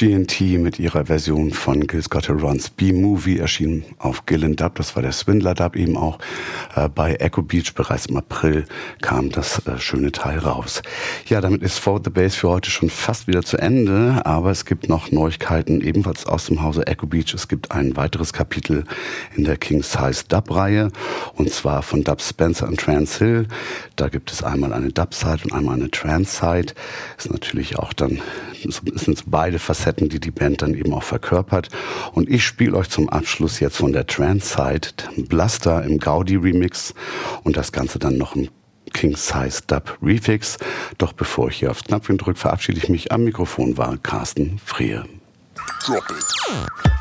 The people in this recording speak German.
G&T mit ihrer Version von Gil Scott-Herons B-Movie erschien auf Gil & Dub, das war der Swindler-Dub eben auch. Bei Echo Beach bereits im April kam das schöne Teil raus. Ja, damit ist Forward the Bass für heute schon fast wieder zu Ende, aber es gibt noch Neuigkeiten ebenfalls aus dem Hause Echo Beach. Es gibt ein weiteres Kapitel in der King Size Dub-Reihe und zwar von Dub Spencer und Trance Hill. Da gibt es einmal eine Dub-Side und einmal eine Trance-Side. Ist natürlich auch dann, es sind beide Facetten, die die Band dann eben auch verkörpert. Und ich spiele euch zum Abschluss jetzt von der Trance-Side Bluster im Gaudi-Remix und das Ganze dann noch im King Size Dub Refix. Doch bevor ich hier aufs Knöpfchen drücke, verabschiede ich mich. Am Mikrofon war Carsten Frehe. Drop it.